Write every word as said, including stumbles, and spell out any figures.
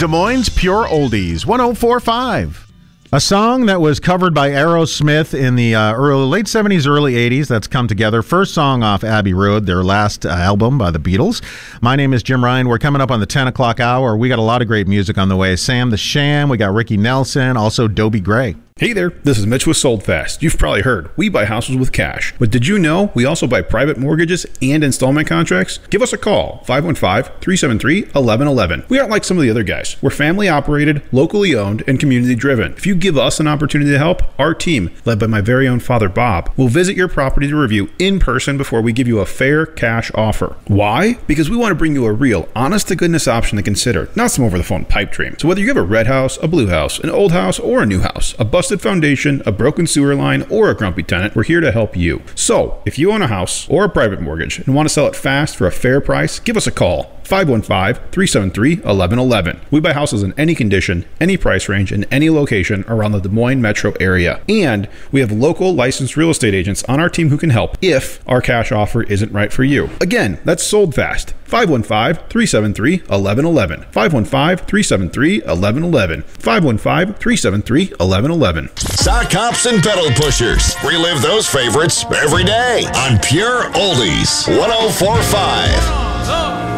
Des Moines Pure Oldies, one oh four point five. A song that was covered by Aerosmith in the uh, early, late seventies, early eighties. That's Come Together. First song off Abbey Road, their last uh, album by the Beatles. My name is Jim Ryan. We're coming up on the ten o'clock hour. We got a lot of great music on the way. Sam the Sham. We got Ricky Nelson. Also Dobie Gray. Hey there, this is Mitch with Sold Fast. You've probably heard, we buy houses with cash. But did you know we also buy private mortgages and installment contracts? Give us a call, five one five, three seven three, one one one one. We aren't like some of the other guys. We're family operated, locally owned, and community driven. If you give us an opportunity to help, our team, led by my very own father Bob, will visit your property to review in person before we give you a fair cash offer. Why? Because we want to bring you a real, honest to goodness option to consider, not some over the phone pipe dream. So whether you have a red house, a blue house, an old house, or a new house, a busted foundation, a broken sewer line, or a grumpy tenant, we're here to help you. So, if you own a house or a private mortgage and want to sell it fast for a fair price, give us a call. five one five, three seven three, one one one one. We buy houses in any condition, any price range, and any location around the Des Moines metro area. And we have local licensed real estate agents on our team who can help if our cash offer isn't right for you. Again, that's Sold Fast. five one five, three seven three, one one one one. five one five, three seven three, one one one one. five one five, three seven three, one one one one. Sock hops and pedal pushers. Relive those favorites every day on Pure Oldies one oh four point five.